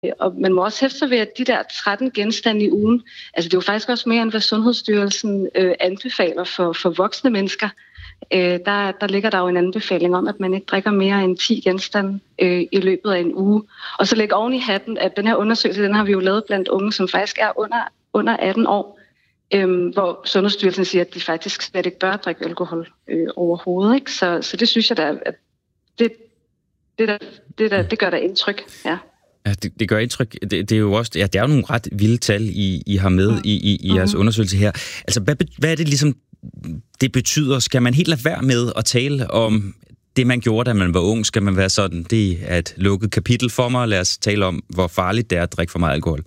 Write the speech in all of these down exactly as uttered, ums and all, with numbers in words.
Og man må også hæfte sig ved, at de der tretten genstande i ugen, altså det er jo faktisk også mere, end hvad Sundhedsstyrelsen øh, anbefaler for, for voksne mennesker. Øh, der, der ligger der jo en anbefaling om, at man ikke drikker mere end ti genstande øh, i løbet af en uge. Og så læg oven i hatten, at den her undersøgelse, den har vi jo lavet blandt unge, som faktisk er under, under atten år, øh, hvor Sundhedsstyrelsen siger, at de faktisk slet ikke bør drikke alkohol øh, overhovedet. Ikke? Så, så det synes jeg da, at det, det, der, det, der, det gør der indtryk, ja. Ja, det, det gør indtryk. Det, det er jo også, ja, det er jo nogle ret vilde tal, I, I har med i, i, i jeres undersøgelse her. Altså, hvad, hvad er det ligesom, det betyder? Skal man helt lade være med at tale om det, man gjorde, da man var ung? Skal man være sådan, det er et lukket kapitel for mig? Lad os tale om, hvor farligt det er at drikke for meget alkohol.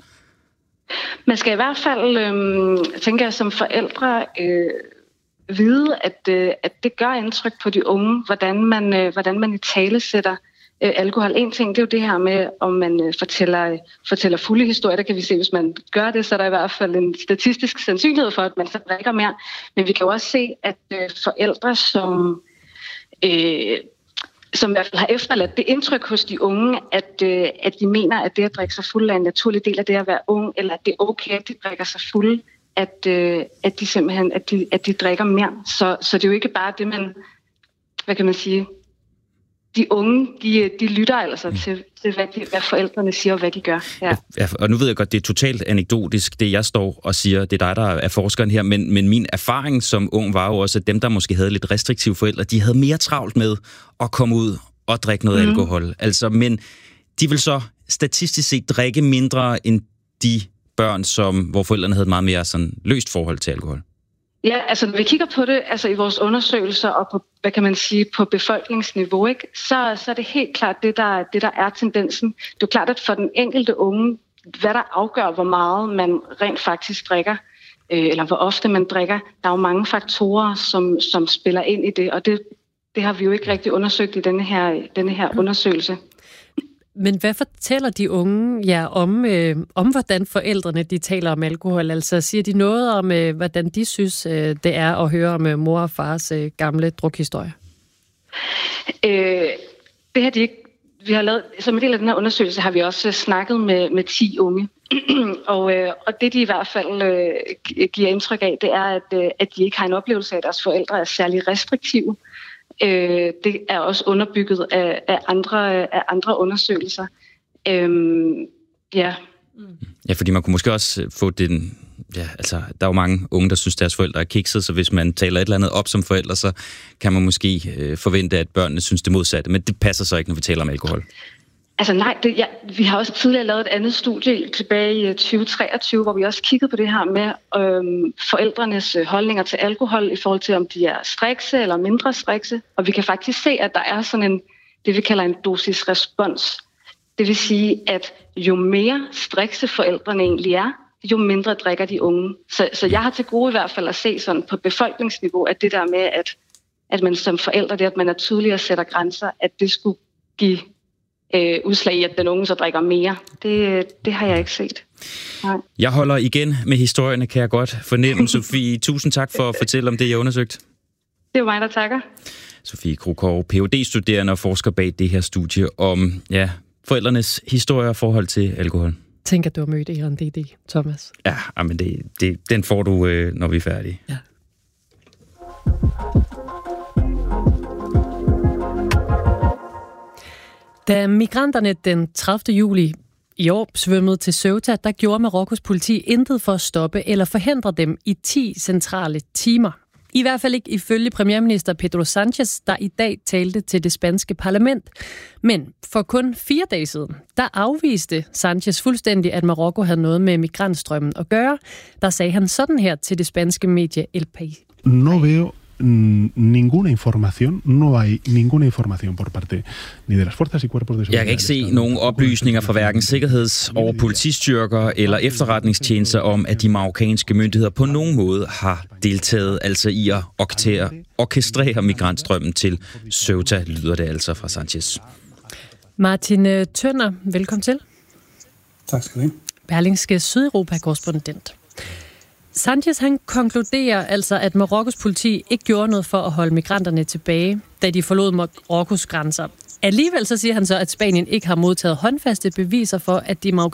Man skal i hvert fald, øh, tænker jeg, som forældre øh, vide, at, øh, at det gør indtryk på de unge, hvordan man, øh, hvordan man i tale sætter øh, alkohol. En ting, det er jo det her med, om man øh, fortæller, fortæller fulde historier. Der kan vi se, hvis man gør det, så er der i hvert fald en statistisk sandsynlighed for, at man så drikker mere. Men vi kan jo også se, at øh, forældre, som, øh, som i hvert fald har efterladt det indtryk hos de unge, at, øh, at de mener, at det at drikke sig fuld er en naturlig del af det at være ung, eller at det er okay, at de drikker sig fulde, at, øh, at de simpelthen at de, at de drikker mere. Så, så det er jo ikke bare det, man, hvad kan man sige, de unge, de, de lytter altså mm. til, til hvad, de, hvad forældrene siger og hvad de gør. Ja. Ja, og nu ved jeg godt, det er totalt anekdotisk, det jeg står og siger, det er dig, der er forskeren her, men, men min erfaring som ung var jo også, at dem, der måske havde lidt restriktive forældre, de havde mere travlt med at komme ud og drikke noget mm. alkohol. Altså, men de vil så statistisk set drikke mindre end de børn, som, hvor forældrene havde et meget mere sådan løst forhold til alkohol. Ja, altså når vi kigger på det, altså i vores undersøgelser og på, hvad kan man sige, på befolkningsniveau, ikke, så, så er det helt klart det der, det, der er tendensen. Det er jo klart, at for den enkelte unge, hvad der afgør, hvor meget man rent faktisk drikker, øh, eller hvor ofte man drikker, der er jo mange faktorer, som, som spiller ind i det, og det, det har vi jo ikke rigtig undersøgt i denne her, denne her undersøgelse. Men hvad fortæller de unge jer om, øh, om, hvordan forældrene de taler om alkohol? Altså siger de noget om, øh, hvordan de synes, øh, det er at høre om øh, mor og fars øh, gamle drukhistorie? Øh, det har de ikke. Vi har lavet, som en del af den her undersøgelse har vi også snakket med, med ti unge. og, øh, og det de i hvert fald øh, giver indtryk af, det er, at, øh, at de ikke har en oplevelse af, at deres forældre er særlig restriktive. Øh, det er også underbygget af, af, andre, af andre undersøgelser. Øhm, ja. Ja, fordi man kunne måske også få den... Ja, altså, der er jo mange unge, der synes, deres forældre er kikset, så hvis man taler et eller andet op som forældre, så kan man måske øh, forvente, at børnene synes det modsatte. Men det passer så ikke, når vi taler om alkohol. Altså nej, det, ja, vi har også tidligere lavet et andet studie tilbage i tyve treogtyve, hvor vi også kiggede på det her med øhm, forældrenes holdninger til alkohol i forhold til, om de er strikse eller mindre strikse. Og vi kan faktisk se, at der er sådan en, det vi kalder en dosis-respons. Det vil sige, at jo mere strikse forældrene egentlig er, jo mindre drikker de unge. Så, så jeg har til gode i hvert fald at se sådan på befolkningsniveau, at det der med, at, at man som forældre, det at man er tydeligere sætter grænser, at det skulle give Øh, udslag i, at den unge så drikker mere. Det, det har jeg ikke set. Nej. Jeg holder igen med historierne, kan jeg godt fornemme. Sofie, tusind tak for at fortælle om det, jeg har undersøgt. Det er mig, der takker. Sofie Krukov, P H D-studerende og forsker bag det her studie om ja, forældrenes historie og forhold til alkohol. Tænk, at du har mødt Eran D D, Thomas. Ja, men det, det, den får du, øh, når vi er færdige. Ja. Da migranterne den tredivte juli i år svømmede til Ceuta, der gjorde Marokkos politi intet for at stoppe eller forhindre dem i ti centrale timer. I hvert fald ikke ifølge premierminister Pedro Sánchez, der i dag talte til det spanske parlament. Men for kun fire dage siden, der afviste Sánchez fuldstændig, at Marokko havde noget med migrantstrømmen at gøre. Der sagde han sådan her til det spanske medie El País. No veo ninguna información, no hay ninguna información por parte ni de las fuerzas y cuerpos de seguridad. Jeg kan ikke se nogen oplysninger fra hverken sikkerheds- og politistyrker eller efterretningstjenester om, at de marokkanske myndigheder på nogen måde har deltaget altså i at orkestrere, orkestrere migrantstrømmen til Ceuta, lyder det altså fra Sánchez. Martin Tønder, velkommen til. Tak skal du have. Berlingske Sydeuropa-korrespondent. Sánchez han konkluderer altså, at Marokkos politi ikke gjorde noget for at holde migranterne tilbage, da de forlod Marokkos grænser. Alligevel så siger han så, at Spanien ikke har modtaget håndfaste beviser for, at de